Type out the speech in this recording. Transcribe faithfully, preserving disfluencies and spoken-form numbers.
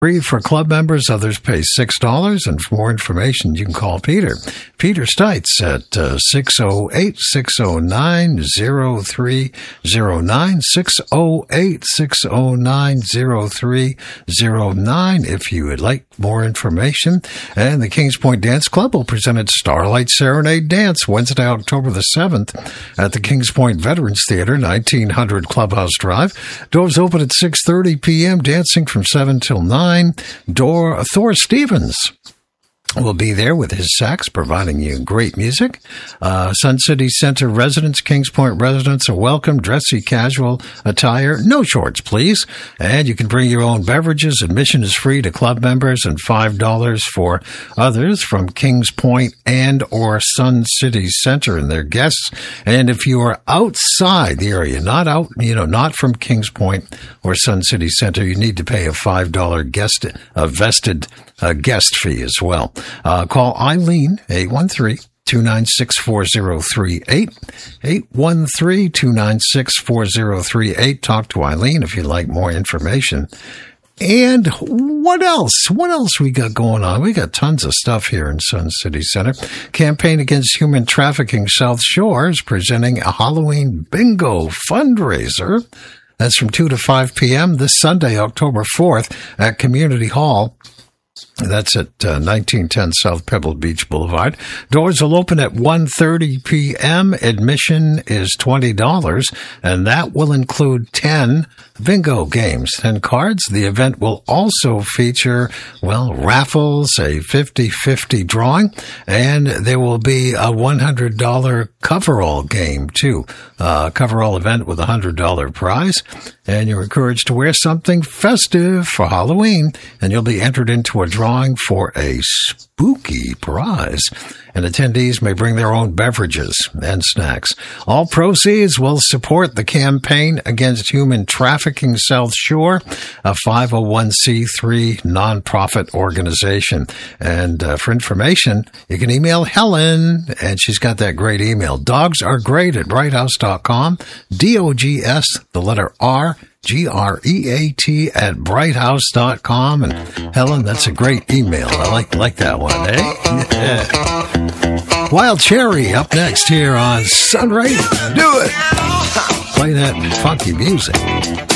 Free for club members. Others pay six dollars. And for more information, you can call Peter. Peter Stites at uh, six oh eight, six oh nine, oh three oh nine, six oh eight, six oh nine, oh three oh nine if you would like more information. And the Kings Point Dance Club will present its Starlight Serenade Dance Wednesday, October the seventh at the Kings Point Veterans Theater, nineteen hundred Clubhouse Drive. Doors open at six thirty p.m., dancing from seven till nine. Door, Thor Stevens will be there with his sax, providing you great music. Uh, Sun City Center residents, Kings Point residents are welcome. Dressy casual attire, no shorts, please. And you can bring your own beverages. Admission is free to club members and five dollars for others from Kings Point and or Sun City Center and their guests. And if you are outside the area, not out, you know, not from Kings Point or Sun City Center, you need to pay a five dollars guest, a vested uh, guest fee as well. Uh, call Eileen, eight one three, two nine six, four oh three eight, eight one three, two nine six, four oh three eight. Talk to Eileen if you'd like more information. And what else? What else we got going on? We got tons of stuff here in Sun City Center. Campaign Against Human Trafficking South Shore is presenting a Halloween bingo fundraiser. That's from two to five p.m. this Sunday, October fourth at Community Hall. That's at uh, nineteen ten South Pebble Beach Boulevard. Doors will open at one thirty p.m. Admission is twenty dollars, and that will include ten bingo games, ten cards. The event will also feature, well, raffles, a fifty-fifty drawing, and there will be a one hundred dollars coverall game, too. Uh, coverall event with a one hundred dollars prize. And you're encouraged to wear something festive for Halloween, and you'll be entered into a drawing for a spooky prize. And attendees may bring their own beverages and snacks. All proceeds will support the Campaign Against Human Trafficking South Shore, a five oh one c three nonprofit organization. And uh, for information, you can email Helen, and she's got that great email. Dogs are great at bright house dot com. D O G S, the letter R, G R E A T at bright house dot com. And Helen, that's a great email. I like like that one, eh? Yeah. Wild Cherry up next here on Sun Radio. Do it. Play that funky music.